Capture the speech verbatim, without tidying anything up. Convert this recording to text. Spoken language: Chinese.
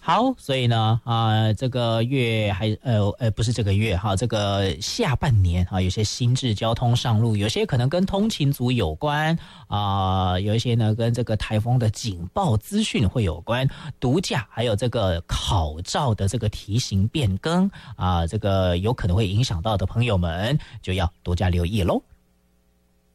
好，所以呢，啊、呃，这个月还呃呃不是这个月哈，这个下半年啊，有些新制交通上路，有些可能跟通勤族有关啊、呃，有一些呢跟这个台风的警报资讯会有关，毒驾还有这个考照的这个题型变更啊、呃，这个有可能会影响到的朋友们就要多加留意喽。